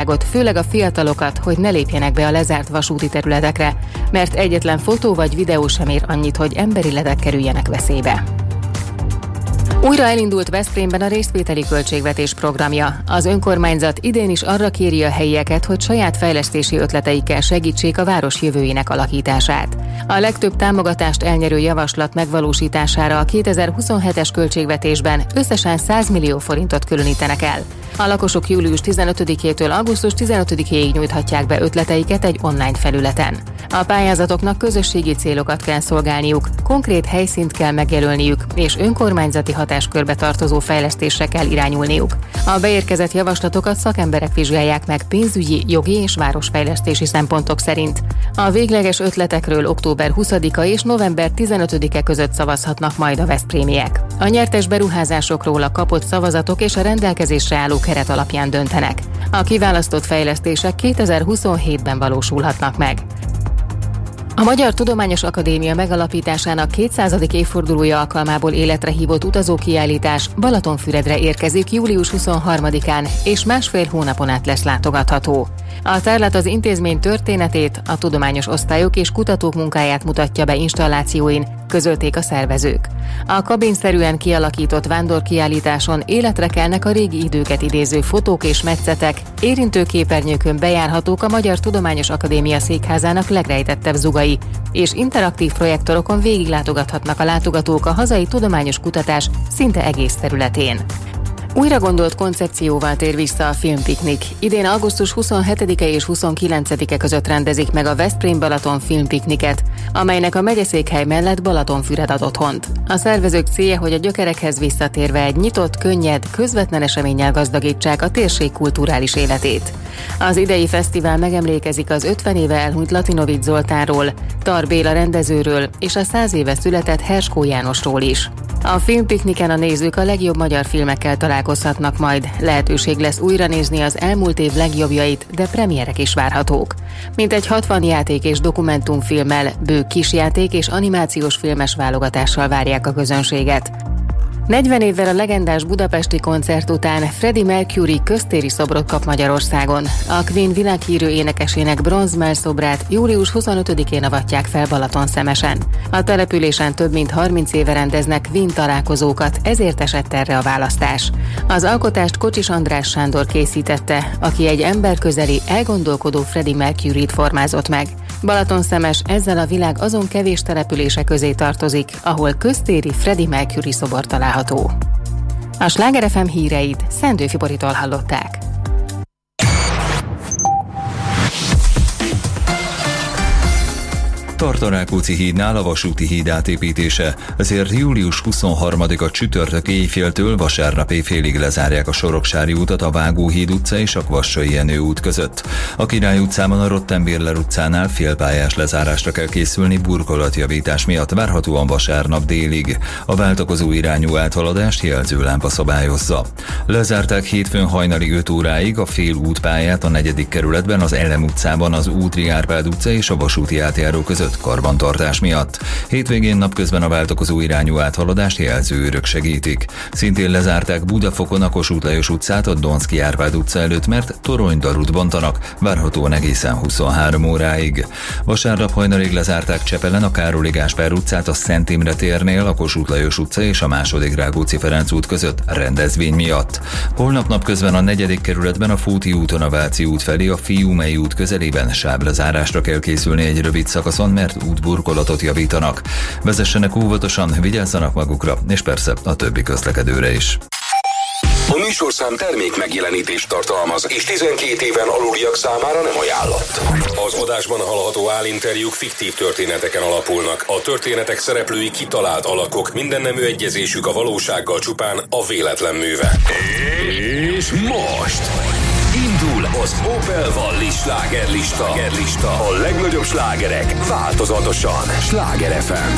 főleg a fiatalokat, hogy ne lépjenek be a lezárt vasúti területekre, mert egyetlen fotó vagy videó sem ér annyit, hogy emberéletek kerüljenek veszélybe. Újra elindult Veszprémben a részvételi költségvetés programja. Az önkormányzat idén is arra kéri a helyieket, hogy saját fejlesztési ötleteikkel segítsék a város jövőjének alakítását. A legtöbb támogatást elnyerő javaslat megvalósítására a 2027-es költségvetésben összesen 100 millió forintot különítenek el. A lakosok július 15-től augusztus 15-ig nyújthatják be ötleteiket egy online felületen. A pályázatoknak közösségi célokat kell szolgálniuk, konkrét helyszínt kell megjelölniük, és önkormányzati hatáskörbe tartozó fejlesztésre kell irányulniuk. A beérkezett javaslatokat szakemberek vizsgálják meg pénzügyi, jogi és városfejlesztési szempontok szerint. A végleges ötletekről október 20-a és november 15-e között szavazhatnak majd a veszprémiek. A nyertes beruházásokról a kapott szavazatok és a rendelkezésre álló keret alapján döntenek. A kiválasztott fejlesztések 2027-ben valósulhatnak meg. A Magyar Tudományos Akadémia megalapításának 200. évfordulója alkalmából életre hívott utazókiállítás Balatonfüredre érkezik július 23-án, és másfél hónapon át lesz látogatható. A tárlat az intézmény történetét, a tudományos osztályok és kutatók munkáját mutatja be installációin, közölték a szervezők. A kabinszerűen kialakított vándorkiállításon életre kelnek a régi időket idéző fotók és metszetek, érintő képernyőkön bejárhatók a Magyar Tudományos Akadémia székházának legrejtettebb zugai, és interaktív projektorokon végiglátogathatnak a látogatók a hazai tudományos kutatás szinte egész területén. Újra gondolt koncepcióval tér vissza a filmpiknik. Idén augusztus 27-e és 29-e között rendezik meg a Veszprém-Balaton filmpikniket, amelynek a megyeszékhely mellett Balatonfüred ad otthont. A szervezők célja, hogy a gyökerekhez visszatérve egy nyitott, könnyed, közvetlen eseménnyel gazdagítsák a térség kulturális életét. Az idei fesztivál megemlékezik az 50 éve elhunyt Latinovics Zoltánról, Tar Béla rendezőről és a 100 éve született Herskó Jánosról is. A filmpikniken a nézők a legjobb magyar filmekkel találkozhatnak majd. Lehetőség lesz újra nézni az elmúlt év legjobbjait, de premierek is várhatók. Mintegy 60 játék és dokumentumfilmmel, bőg kisjáték és animációs filmes válogatással várják a közönséget. 40 évvel a legendás budapesti koncert után Freddie Mercury köztéri szobrot kap Magyarországon. A Queen világhírű énekesének bronzmell szobrát július 25-én avatják fel Balatonszemesen. A településen több mint 30 éve rendeznek Queen találkozókat, ezért esett erre a választás. Az alkotást Kocsis András Sándor készítette, aki egy emberközeli, elgondolkodó Freddie Mercuryt formázott meg. Balatonszermes ezzel a világ azon kevés települése közé tartozik, ahol köztéri Freddie Mercury szobor található. A Sláger FM híreit Szendőfi Boritól hallották. Tart a Rákóczi hídnál a vasúti híd átépítése, ezért július 23-a csütörtök éjféltől vasárnap éjfélig lezárják a Soroksári utat a Vágóhíd utca és a Kvassai Jenő út között. A Király utcában a Rottenbérler utcánál félpályás lezárásra kell készülni burkolatjavítás miatt, várhatóan vasárnap délig. A váltakozó irányú áthaladást jelzőlámpa szabályozza. Lezárták hétfőn hajnali 5 óráig a fél útpályát a 4. kerületben, az Elem utcában az Útri Árpád utca és a vasúti átjáró között karbantartás miatt. Hétvégén napközben a váltakozó irányú áthaladást jelzőőrök segítik. Szintén lezárták Budafokon a Kossuth Lajos utcát a Donszky Árpád utca előtt, mert toronydarút bontanak, várhatóan egészen 23 óráig. Vasárnap hajnalig lezárták Csepelen a Károly Gáspár utcát a Szent Imre térnél, a Kossuth Lajos utca és a II. Rákóczi-Ferenc út között rendezvény miatt. Holnap napközben a 4. kerületben a Fóti úton a Váci út felé a Fiumei út közelében sáblezárásra kell készülni egy rövid szakaszon, mert útburkolatot javítanak. Vezessenek óvatosan, vigyázzanak magukra, és persze a többi közlekedőre is. A műsorszám termék megjelenítést tartalmaz, és 12 éven aluliak számára nem ajánlott. Az adásban hallható állinterjúk fiktív történeteken alapulnak. A történetek szereplői kitalált alakok, minden nemű egyezésük a valósággal csupán a véletlen műve. És most indul az Opel Valli slágerlista. A legnagyobb slágerek változatosan. Sláger FM.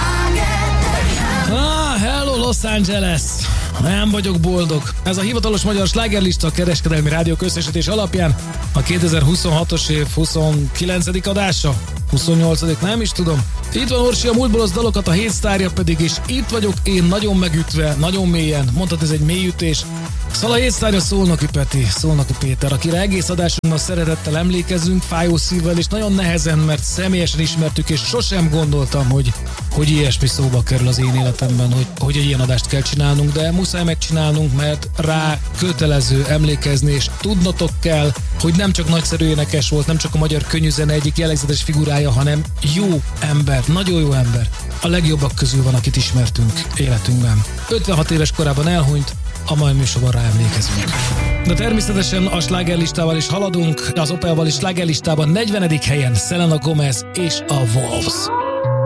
Hello Los Angeles! Nem vagyok boldog. Ez a hivatalos magyar slágerlista a kereskedelmi rádiók összesítés alapján a 2026-os év 29. adása. 28. nem is tudom. Itt van Orsi, a múltból az dalokat, a hét sztárja pedig, és itt vagyok én nagyon megütve, nagyon mélyen. Mondtad, ez egy mélyütés. Szóval a hét sztárja Szolnoki Peti, Szolnoki Péter, akire egész adásunkban szeretettel emlékezünk, fájó szívvel, és nagyon nehezen, mert személyesen ismertük, és sosem gondoltam, hogy ilyesmi szóba kerül az én életemben, hogy egy ilyen adást kell csinálnunk, de muszáj megcsinálnunk, mert rá kötelező emlékezni, és tudnotok kell, hogy nem csak nagyszerű énekes volt, nem csak a magyar könnyűzene egyik jellegzetes figurája, hanem jó ember, nagyon jó ember. A legjobbak közül van, akit ismertünk életünkben. 56 éves korában elhunyt, a mai műsorban ráemlékezünk. De természetesen a slágerlistával is haladunk, az Opelval is slágerlistában 40. helyen Selena Gomez és a Wolves.